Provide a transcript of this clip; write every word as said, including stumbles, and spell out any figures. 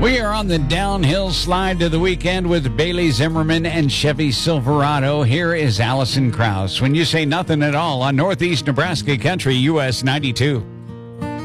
We are on the downhill slide to the weekend with Bailey Zimmerman and Chevy Silverado. Here is Allison Krauss. When you say nothing at all on Northeast Nebraska Country, U S ninety-two.